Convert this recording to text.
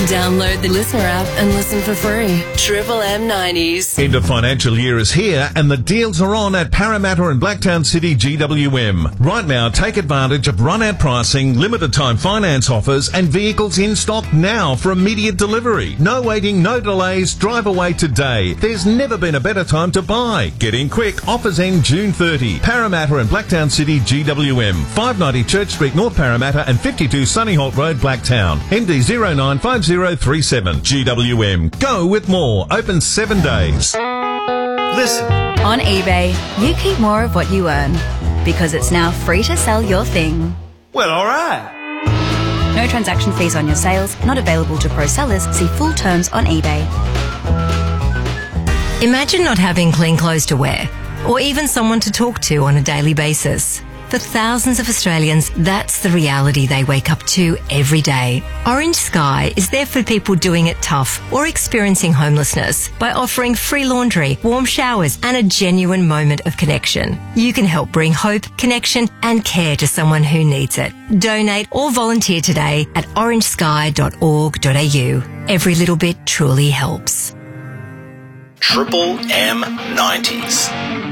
Download the Listener app and listen for free. Triple M 90s. End of financial year is here and the deals are on at Parramatta and Blacktown City GWM. Right now, take advantage of run-out pricing, limited time finance offers and vehicles in stock now for immediate delivery. No waiting, no delays, drive away today. There's never been a better time to buy. Get in quick, offers end June 30. Parramatta and Blacktown City GWM. 590 Church Street, North Parramatta and 52 Sunnyholt Road, Blacktown. MD 095037. GWM. Go with more. Open 7 days. Listen. On eBay, you keep more of what you earn because it's now free to sell your thing. Well, all right. No transaction fees on your sales, not available to pro sellers. See full terms on eBay. Imagine not having clean clothes to wear or even someone to talk to on a daily basis. For thousands of Australians, that's the reality they wake up to every day. Orange Sky is there for people doing it tough or experiencing homelessness by offering free laundry, warm showers and a genuine moment of connection. You can help bring hope, connection and care to someone who needs it. Donate or volunteer today at orangesky.org.au. Every little bit truly helps. Triple M 90s.